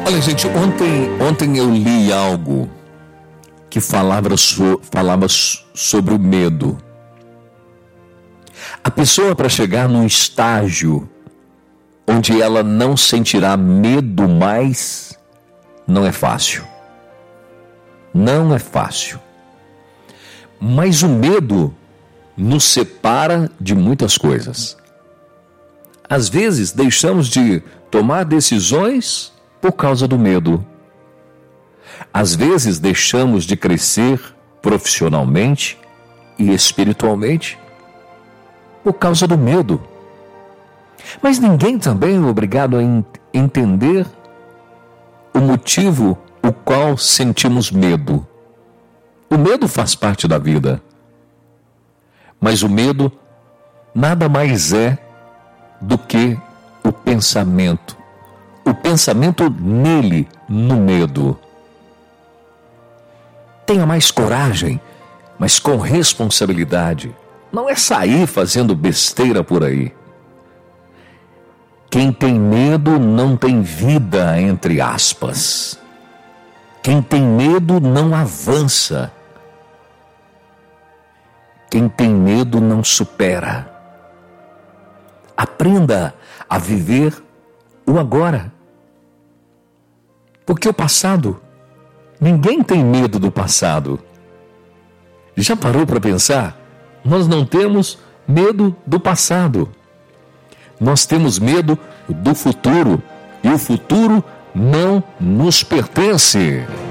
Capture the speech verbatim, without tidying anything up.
Olha, gente, ontem, ontem eu li algo que falava, so, falava sobre o medo. A pessoa, para chegar num estágio onde ela não sentirá medo mais, não é fácil. Não é fácil. Mas o medo nos separa de muitas coisas. Às vezes deixamos de tomar decisões por causa do medo. Às vezes deixamos de crescer profissionalmente e espiritualmente por causa do medo. Mas ninguém também é obrigado a en- entender o motivo o qual sentimos medo. O medo faz parte da vida. Mas o medo nada mais é do que o pensamento. O pensamento nele, no medo. Tenha mais coragem, mas com responsabilidade. Não é sair fazendo besteira por aí. Quem tem medo não tem vida, entre aspas. Quem tem medo não avança. Quem tem medo não supera. Aprenda a viver o agora. Porque o passado, ninguém tem medo do passado. Já parou para pensar? Nós não temos medo do passado. Nós temos medo do futuro. E o futuro não nos pertence.